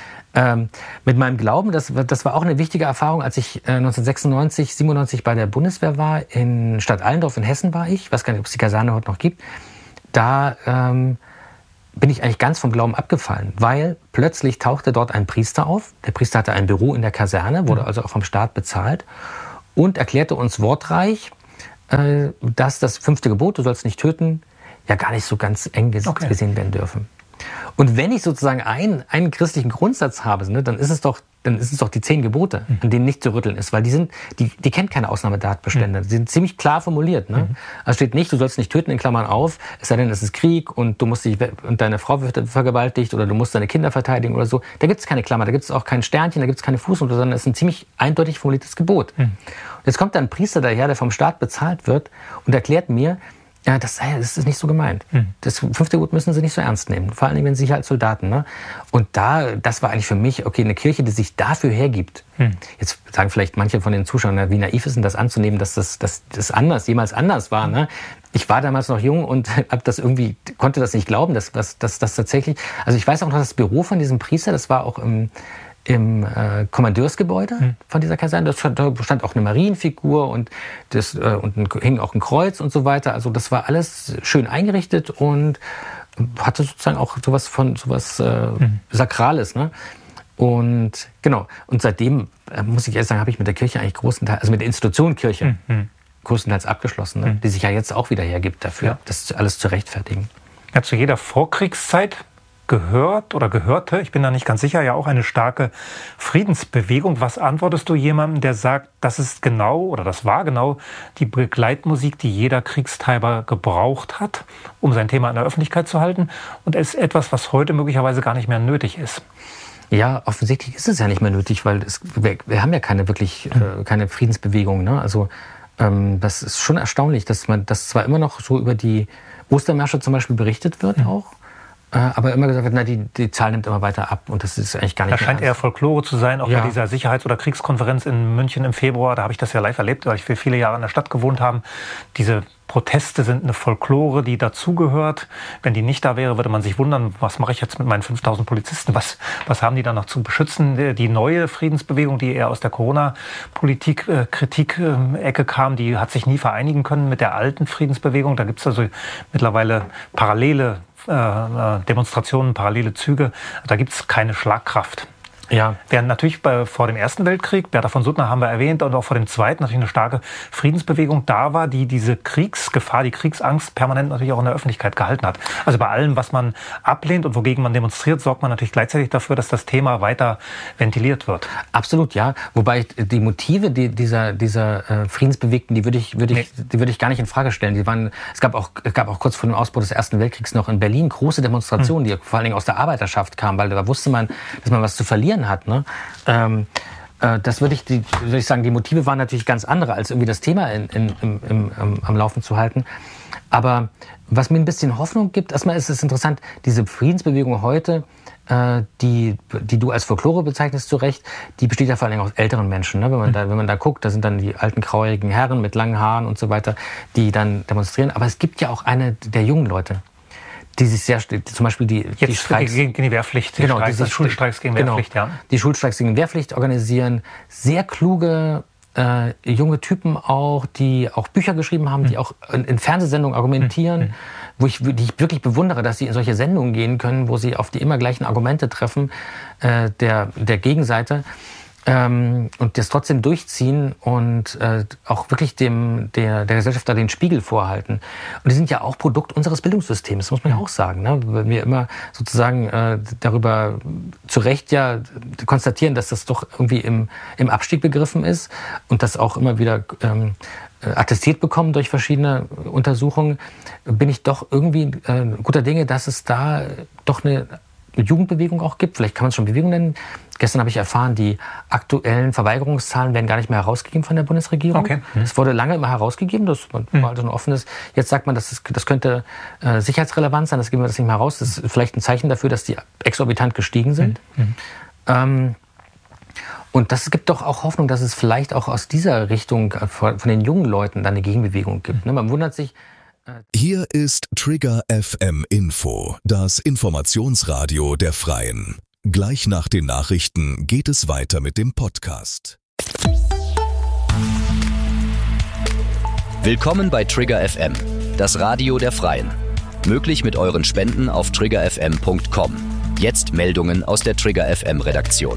Mit meinem Glauben, das war auch eine wichtige Erfahrung, als ich 1996, 97 bei der Bundeswehr war, in Stadt Allendorf in Hessen war ich weiß gar nicht, ob es die Kaserne heute noch gibt, da bin ich eigentlich ganz vom Glauben abgefallen, weil plötzlich tauchte dort ein Priester auf. Der Priester hatte ein Büro in der Kaserne, wurde also auch vom Staat bezahlt und erklärte uns wortreich, dass das 5. Gebot, du sollst nicht töten, ja gar nicht so ganz eng gesehen werden dürfen. Und wenn ich sozusagen einen christlichen Grundsatz habe, ne, dann ist es doch die 10 Gebote, an denen nicht zu rütteln ist, weil die kennt keine Ausnahmetatbestände. Die sind ziemlich klar formuliert. Ne? Also steht nicht, du sollst nicht töten, in Klammern auf, es sei denn, es ist Krieg und du musst und deine Frau wird vergewaltigt oder du musst deine Kinder verteidigen oder so. Da gibt es keine Klammer, da gibt es auch kein Sternchen, da gibt es keine Fußnote, sondern es ist ein ziemlich eindeutig formuliertes Gebot. Und jetzt kommt dann ein Priester daher, der vom Staat bezahlt wird und erklärt mir, ja, das ist nicht so gemeint. Das 5. Gebot müssen Sie nicht so ernst nehmen. Vor allem, wenn Sie hier als Soldaten. Ne? Und das war eigentlich für mich, okay, eine Kirche, die sich dafür hergibt. Jetzt sagen vielleicht manche von den Zuschauern, wie naiv ist denn das anzunehmen, dass das jemals anders war. Ne? Ich war damals noch jung und konnte das nicht glauben, dass das tatsächlich. Also ich weiß auch noch, das Büro von diesem Priester, das war auch im Kommandeursgebäude von dieser Kaserne. Da stand auch eine Marienfigur und hing auch ein Kreuz und so weiter. Also das war alles schön eingerichtet und hatte sozusagen auch sowas Sakrales. Ne? Und genau. Und seitdem, muss ich ehrlich sagen, habe ich mit der Kirche eigentlich mit der Institution Kirche größtenteils abgeschlossen, ne? Die sich ja jetzt auch wieder hergibt dafür, das alles zu rechtfertigen. Ja, zu jeder Vorkriegszeit gehörte, ich bin da nicht ganz sicher, ja auch eine starke Friedensbewegung. Was antwortest du jemandem, der sagt, das war genau die Begleitmusik, die jeder Kriegstreiber gebraucht hat, um sein Thema in der Öffentlichkeit zu halten und es ist etwas, was heute möglicherweise gar nicht mehr nötig ist? Ja, offensichtlich ist es ja nicht mehr nötig, weil wir haben ja keine Friedensbewegung. Ne? Also das ist schon erstaunlich, dass zwar immer noch so über die Ostermärsche zum Beispiel berichtet wird auch, aber immer gesagt wird, die Zahl nimmt immer weiter ab und das ist eigentlich gar nicht. Das scheint eher Folklore zu sein, auch bei dieser Sicherheits- oder Kriegskonferenz in München im Februar. Da habe ich das ja live erlebt, weil ich für viele Jahre in der Stadt gewohnt habe. Diese Proteste sind eine Folklore, die dazugehört. Wenn die nicht da wäre, würde man sich wundern, was mache ich jetzt mit meinen 5000 Polizisten? Was haben die da noch zu beschützen? Die neue Friedensbewegung, die eher aus der Corona-Politik-Kritik-Ecke kam, die hat sich nie vereinigen können mit der alten Friedensbewegung. Da gibt es also mittlerweile parallele Demonstrationen, parallele Züge. Da gibt es keine Schlagkraft. Ja. Während natürlich vor dem Ersten Weltkrieg, Bertha von Suttner haben wir erwähnt, und auch vor dem Zweiten natürlich eine starke Friedensbewegung da war, die diese Kriegsgefahr, die Kriegsangst permanent natürlich auch in der Öffentlichkeit gehalten hat. Also bei allem, was man ablehnt und wogegen man demonstriert, sorgt man natürlich gleichzeitig dafür, dass das Thema weiter ventiliert wird. Absolut, ja. Wobei die Motive dieser Friedensbewegten, die würde ich gar nicht in Frage stellen. Es gab auch kurz vor dem Ausbruch des Ersten Weltkriegs noch in Berlin große Demonstrationen, die vor allen Dingen aus der Arbeiterschaft kamen, weil da wusste man, dass man was zu verlieren hat. Ne? Das würde ich sagen, die Motive waren natürlich ganz andere, als irgendwie das Thema am Laufen zu halten. Aber was mir ein bisschen Hoffnung gibt, erstmal ist es interessant, diese Friedensbewegung heute, die du als Folklore bezeichnest, zu Recht, die besteht ja vor allem aus älteren Menschen. Ne? Wenn man da guckt, da sind dann die alten grauhaarigen Herren mit langen Haaren und so weiter, die dann demonstrieren. Aber es gibt ja auch eine der jungen Leute, die sich zum Beispiel die Streiks gegen die Wehrpflicht, die Schulstreiks gegen Wehrpflicht, ja. Die Schulstreiks gegen Wehrpflicht organisieren, sehr kluge junge Typen auch, die auch Bücher geschrieben haben, die auch in Fernsehsendungen argumentieren, die ich wirklich bewundere, dass sie in solche Sendungen gehen können, wo sie auf die immer gleichen Argumente treffen der Gegenseite. Und das trotzdem durchziehen und auch wirklich der Gesellschaft da den Spiegel vorhalten. Und die sind ja auch Produkt unseres Bildungssystems, muss man ja auch sagen. Ne? Weil wir immer sozusagen darüber zu Recht ja konstatieren, dass das doch irgendwie im Abstieg begriffen ist und dass auch immer wieder attestiert bekommen durch verschiedene Untersuchungen, bin ich doch irgendwie guter Dinge, dass es da doch eine Jugendbewegung auch gibt. Vielleicht kann man es schon Bewegung nennen. Gestern habe ich erfahren, die aktuellen Verweigerungszahlen werden gar nicht mehr herausgegeben von der Bundesregierung. Okay. Es wurde lange immer herausgegeben, das war also ein offenes. Jetzt sagt man, das könnte sicherheitsrelevant sein, das geben wir das nicht mehr raus. Das ist vielleicht ein Zeichen dafür, dass die exorbitant gestiegen sind. Und das gibt doch auch Hoffnung, dass es vielleicht auch aus dieser Richtung von den jungen Leuten dann eine Gegenbewegung gibt. Man wundert sich. Hier ist Trigger FM Info, das Informationsradio der Freien. Gleich nach den Nachrichten geht es weiter mit dem Podcast. Willkommen bei Trigger FM, das Radio der Freien. Möglich mit euren Spenden auf triggerfm.com. Jetzt Meldungen aus der Trigger FM Redaktion.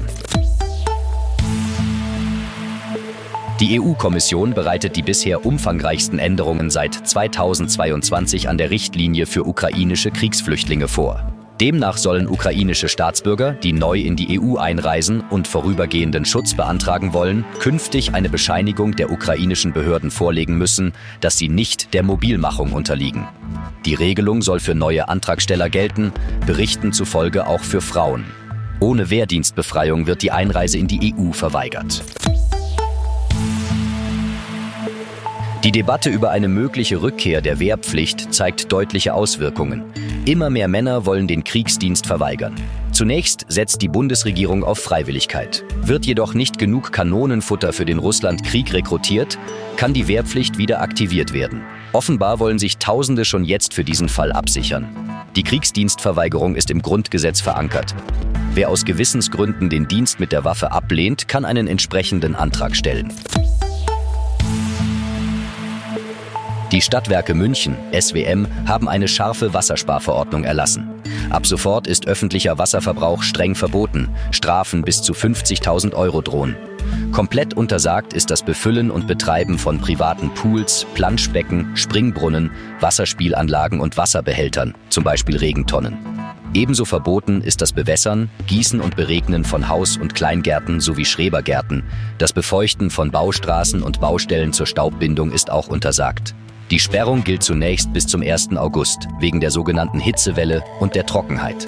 Die EU-Kommission bereitet die bisher umfangreichsten Änderungen seit 2022 an der Richtlinie für ukrainische Kriegsflüchtlinge vor. Demnach sollen ukrainische Staatsbürger, die neu in die EU einreisen und vorübergehenden Schutz beantragen wollen, künftig eine Bescheinigung der ukrainischen Behörden vorlegen müssen, dass sie nicht der Mobilmachung unterliegen. Die Regelung soll für neue Antragsteller gelten, Berichten zufolge auch für Frauen. Ohne Wehrdienstbefreiung wird die Einreise in die EU verweigert. Die Debatte über eine mögliche Rückkehr der Wehrpflicht zeigt deutliche Auswirkungen. Immer mehr Männer wollen den Kriegsdienst verweigern. Zunächst setzt die Bundesregierung auf Freiwilligkeit. Wird jedoch nicht genug Kanonenfutter für den Russlandkrieg rekrutiert, kann die Wehrpflicht wieder aktiviert werden. Offenbar wollen sich Tausende schon jetzt für diesen Fall absichern. Die Kriegsdienstverweigerung ist im Grundgesetz verankert. Wer aus Gewissensgründen den Dienst mit der Waffe ablehnt, kann einen entsprechenden Antrag stellen. Die Stadtwerke München, SWM, haben eine scharfe Wassersparverordnung erlassen. Ab sofort ist öffentlicher Wasserverbrauch streng verboten. Strafen bis zu 50.000 € drohen. Komplett untersagt ist das Befüllen und Betreiben von privaten Pools, Planschbecken, Springbrunnen, Wasserspielanlagen und Wasserbehältern, zum Beispiel Regentonnen. Ebenso verboten ist das Bewässern, Gießen und Beregnen von Haus- und Kleingärten sowie Schrebergärten. Das Befeuchten von Baustraßen und Baustellen zur Staubbindung ist auch untersagt. Die Sperrung gilt zunächst bis zum 1. August, wegen der sogenannten Hitzewelle und der Trockenheit.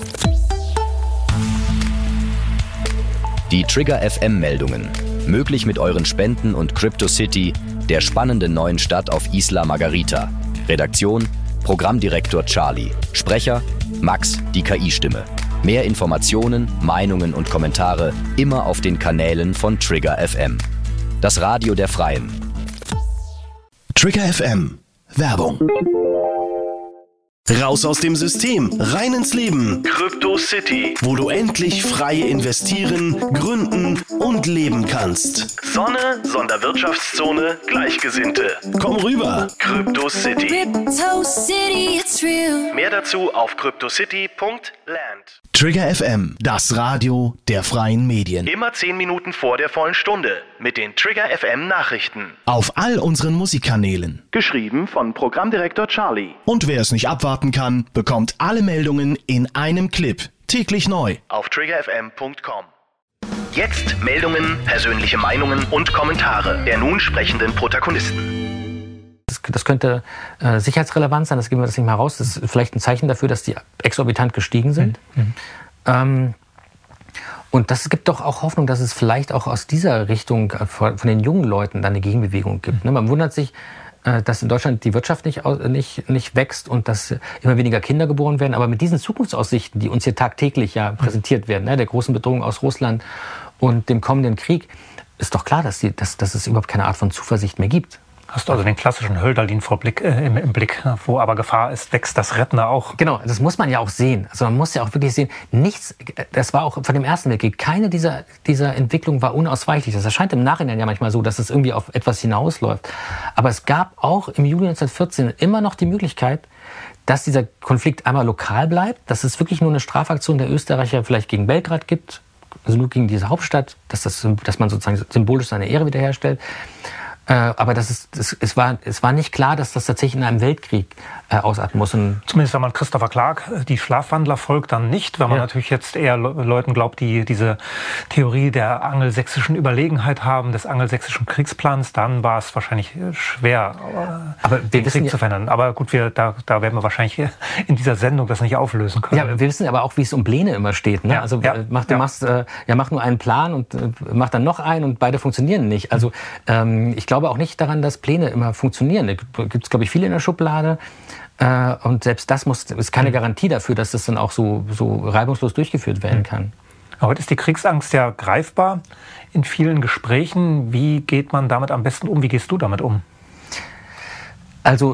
Die Trigger FM-Meldungen. Möglich mit euren Spenden und CryptoCity, der spannenden neuen Stadt auf Isla Margarita. Redaktion: Programmdirektor Charlie. Sprecher: Max, die KI-Stimme. Mehr Informationen, Meinungen und Kommentare immer auf den Kanälen von Trigger FM. Das Radio der Freien. Trigger FM. Werbung. Raus aus dem System, rein ins Leben. CryptoCity, wo du endlich frei investieren, gründen und leben kannst. Sonne, Sonderwirtschaftszone, Gleichgesinnte. Komm rüber. CryptoCity. Crypto City, it's real. Mehr dazu auf cryptocity.land. Trigger FM, das Radio der freien Medien. Immer 10 Minuten vor der vollen Stunde mit den Trigger FM Nachrichten. Auf all unseren Musikkanälen. Geschrieben von Programmdirektor Charlie. Und wer es nicht abwarten kann, bekommt alle Meldungen in einem Clip. Täglich neu. Auf triggerfm.com. Jetzt Meldungen, persönliche Meinungen und Kommentare der nun sprechenden Protagonisten. Das könnte sicherheitsrelevant sein, das geben wir das nicht mehr raus. Das ist vielleicht ein Zeichen dafür, dass die exorbitant gestiegen sind. Und das gibt doch auch Hoffnung, dass es vielleicht auch aus dieser Richtung von den jungen Leuten dann eine Gegenbewegung gibt. Man wundert sich, dass in Deutschland die Wirtschaft nicht wächst und dass immer weniger Kinder geboren werden. Aber mit diesen Zukunftsaussichten, die uns hier tagtäglich ja präsentiert werden, der großen Bedrohung aus Russland und dem kommenden Krieg, ist doch klar, dass es überhaupt keine Art von Zuversicht mehr gibt. Hast du also den klassischen Hölderlin-Vorblick im Blick, wo aber Gefahr ist, wächst das Rettende auch. Genau, das muss man ja auch sehen. Also man muss ja auch wirklich sehen, nichts, das war auch von dem Ersten Weltkrieg, keine dieser Entwicklungen war unausweichlich. Das erscheint im Nachhinein ja manchmal so, dass es irgendwie auf etwas hinausläuft. Aber es gab auch im Juli 1914 immer noch die Möglichkeit, dass dieser Konflikt einmal lokal bleibt, dass es wirklich nur eine Strafaktion der Österreicher vielleicht gegen Belgrad gibt, also nur gegen diese Hauptstadt, dass man sozusagen symbolisch seine Ehre wiederherstellt. Aber es war nicht klar, dass das tatsächlich in einem Weltkrieg ausarten muss. Und zumindest wenn man Christopher Clark, die Schlafwandler, folgt, dann nicht. Wenn man natürlich jetzt eher Leuten glaubt, die diese Theorie der angelsächsischen Überlegenheit haben, des angelsächsischen Kriegsplans, dann war es wahrscheinlich schwer, den Krieg zu verändern. Aber gut, da werden wir wahrscheinlich in dieser Sendung das nicht auflösen können. Ja, wir wissen aber auch, wie es um Pläne immer steht. Ne? Also mach nur einen Plan und mach dann noch einen und beide funktionieren nicht. Also ich glaube auch nicht daran, dass Pläne immer funktionieren. Da gibt es, glaube ich, viele in der Schublade. Und selbst das ist keine Garantie dafür, dass das dann auch so reibungslos durchgeführt werden kann. Heute ist die Kriegsangst ja greifbar in vielen Gesprächen. Wie geht man damit am besten um? Wie gehst du damit um? Also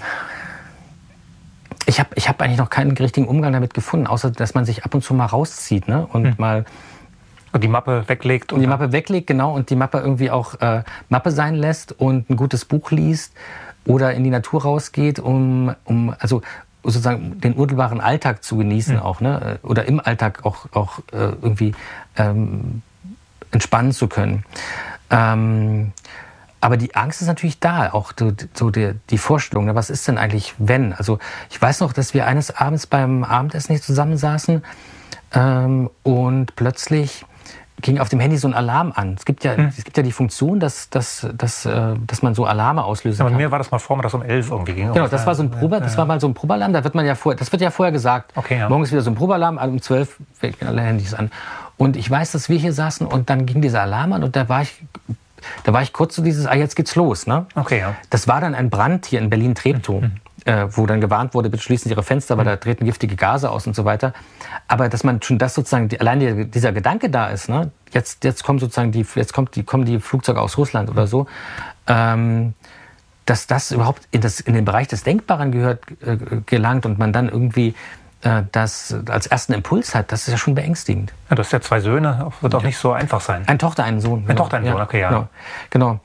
ich hab eigentlich noch keinen richtigen Umgang damit gefunden, außer dass man sich ab und zu mal rauszieht, ne? Und mal die Mappe weglegt. Und die Mappe weglegt, genau. Und die Mappe irgendwie auch Mappe sein lässt und ein gutes Buch liest oder in die Natur rausgeht, um also sozusagen den unmittelbaren Alltag zu genießen auch, ne? Oder im Alltag auch irgendwie entspannen zu können. Aber die Angst ist natürlich da, auch so die Vorstellung, ne? Was ist denn eigentlich, wenn? Also ich weiß noch, dass wir eines Abends beim Abendessen hier zusammensaßen und plötzlich ging auf dem Handy so ein Alarm an. Es gibt ja die Funktion, dass man so Alarme auslösen kann. Bei mir war das mal vormittags um 11 irgendwie. Genau, das war mal so ein Probealarm. Das wird ja vorher gesagt. Okay, ja. Morgen ist wieder so ein Probealarm, um 12 gehen alle Handys an. Und ich weiß, dass wir hier saßen und dann ging dieser Alarm an und da war ich kurz so dieses, jetzt geht's los. Ne? Okay, ja. Das war dann ein Brand hier in Berlin-Treptow. Wo dann gewarnt wurde, bitte schließen Sie Ihre Fenster, weil da treten giftige Gase aus und so weiter. Aber dass man schon das sozusagen, dieser Gedanke da ist, ne? Jetzt kommen sozusagen kommen die Flugzeuge aus Russland oder so, dass das überhaupt in den Bereich des Denkbaren gelangt und man dann irgendwie das als ersten Impuls hat, das ist ja schon beängstigend. Ja, du hast ja 2 Söhne, wird auch nicht so einfach sein. Eine Tochter, einen Sohn. Eine Tochter, einen Sohn, okay, ja. Genau.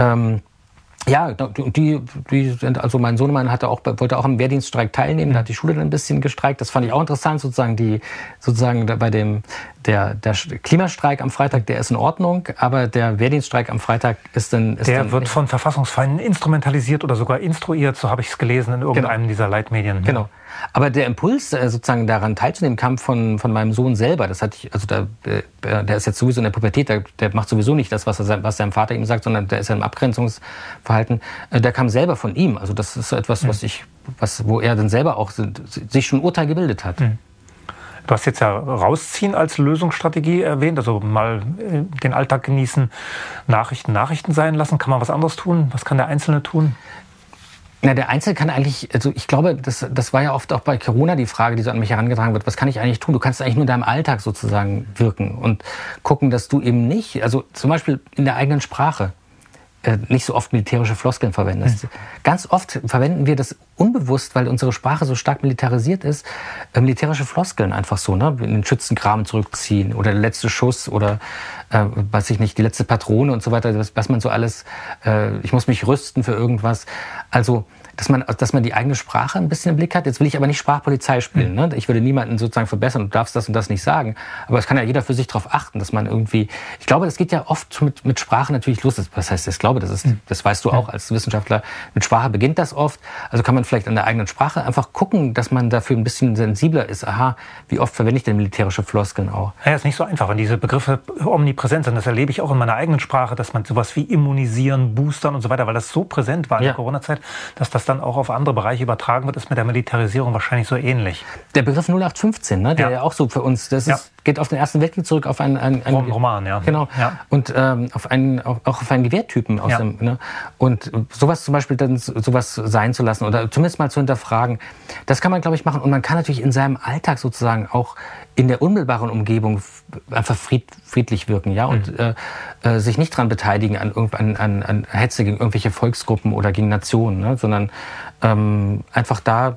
Ja, die sind, also mein Sohnemann wollte auch am Wehrdienststreik teilnehmen, da hat die Schule dann ein bisschen gestreikt. Das fand ich auch interessant, sozusagen bei der Klimastreik am Freitag, der ist in Ordnung, aber der Wehrdienststreik am Freitag der wird von Verfassungsfeinden instrumentalisiert oder sogar instruiert, so habe ich es gelesen in irgendeinem dieser Leitmedien. Genau. Aber der Impuls, sozusagen daran teilzunehmen, kam von meinem Sohn selber. Das hatte ich, also der ist jetzt sowieso in der Pubertät, der macht sowieso nicht das, was sein Vater ihm sagt, sondern der ist ja im Abgrenzungsverhalten. Der kam selber von ihm. Also das ist so etwas, wo er dann selber auch sich schon ein Urteil gebildet hat. Du hast jetzt ja rausziehen als Lösungsstrategie erwähnt, also mal den Alltag genießen, Nachrichten sein lassen. Kann man was anderes tun? Was kann der Einzelne tun? Na, der Einzelne kann eigentlich, also ich glaube, das war ja oft auch bei Corona die Frage, die so an mich herangetragen wird, was kann ich eigentlich tun? Du kannst eigentlich nur in deinem Alltag sozusagen wirken und gucken, dass du eben nicht, also zum Beispiel in der eigenen Sprache, nicht so oft militärische Floskeln verwendest. Ganz oft verwenden wir das unbewusst, weil unsere Sprache so stark militarisiert ist, militärische Floskeln einfach so, ne? In den Schützengraben zurückziehen oder der letzte Schuss oder die letzte Patrone und so weiter, was man so alles, ich muss mich rüsten für irgendwas. Also dass man die eigene Sprache ein bisschen im Blick hat. Jetzt will ich aber nicht Sprachpolizei spielen. Ne? Ich würde niemanden sozusagen verbessern, du darfst das und das nicht sagen. Aber es kann ja jeder für sich darauf achten, dass man irgendwie... Ich glaube, das geht ja oft mit Sprache natürlich los. Was heißt, ich glaube, das weißt du auch als Wissenschaftler. Mit Sprache beginnt das oft. Also kann man vielleicht an der eigenen Sprache einfach gucken, dass man dafür ein bisschen sensibler ist. Aha, wie oft verwende ich denn militärische Floskeln auch? Ja, ist nicht so einfach, wenn diese Begriffe omnipräsent sind. Das erlebe ich auch in meiner eigenen Sprache, dass man sowas wie immunisieren, boostern und so weiter, weil das so präsent war in der Corona-Zeit, dass das dann auch auf andere Bereiche übertragen wird, ist mit der Militarisierung wahrscheinlich so ändlich. Der Begriff 0815, ne, der ja auch so für uns, geht auf den Ersten Weltkrieg zurück, auf einen Roman, ja. Genau. Ja. Und auf einen Gewehrtypen aus dem, ne? Und sowas zum Beispiel dann sowas sein zu lassen oder zumindest mal zu hinterfragen, das kann man, glaube ich, machen. Und man kann natürlich in seinem Alltag sozusagen auch in der unmittelbaren Umgebung einfach friedlich wirken, ja, und sich nicht dran beteiligen an Hetze gegen irgendwelche Volksgruppen oder gegen Nationen, ne? Sondern einfach da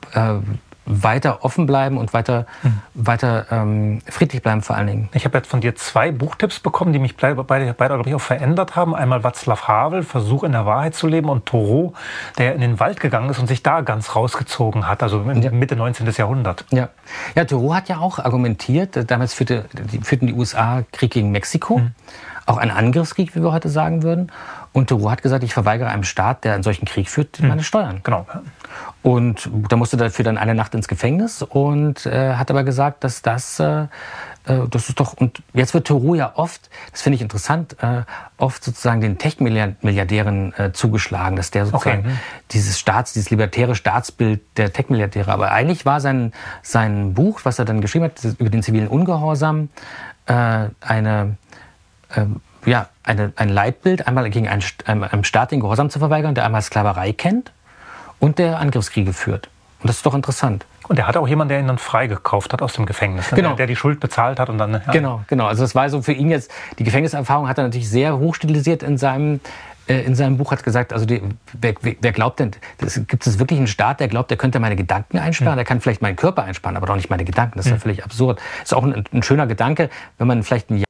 weiter offen bleiben und weiter friedlich bleiben vor allen Dingen. Ich habe jetzt von dir 2 Buchtipps bekommen, die mich beide glaube ich, auch verändert haben. Einmal Václav Havel, Versuch in der Wahrheit zu leben, und Thoreau, der in den Wald gegangen ist und sich da ganz rausgezogen hat, also Mitte 19. Jahrhundert. Ja, Thoreau hat ja auch argumentiert, damals führten die USA Krieg gegen Mexiko, auch ein Angriffskrieg, wie wir heute sagen würden. Und Theroux hat gesagt, ich verweigere einem Staat, der einen solchen Krieg führt, meine Steuern. Genau. Und da musste dafür dann eine Nacht ins Gefängnis und hat aber gesagt, dass das ist doch, und jetzt wird Theroux ja oft, das finde ich interessant, oft sozusagen den Tech-Milliardären zugeschlagen, dass der sozusagen dieses libertäre Staatsbild der Tech-Milliardäre, aber eigentlich war sein Buch, was er dann geschrieben hat, über den zivilen Ungehorsam, ein Leitbild, einmal gegen einem Staat den Gehorsam zu verweigern, der einmal Sklaverei kennt und der Angriffskriege führt. Und das ist doch interessant. Und er hatte auch jemanden, der ihn dann freigekauft hat aus dem Gefängnis, genau. der die Schuld bezahlt hat und dann. Ja. Genau. Also das war so für ihn jetzt, die Gefängniserfahrung hat er natürlich sehr hochstilisiert in seinem Buch, hat gesagt, also wer glaubt denn, gibt es wirklich einen Staat, der glaubt, der könnte meine Gedanken einsperren, der kann vielleicht meinen Körper einsperren, aber doch nicht meine Gedanken. Das ist ja völlig absurd. Ist auch ein schöner Gedanke, wenn man vielleicht ein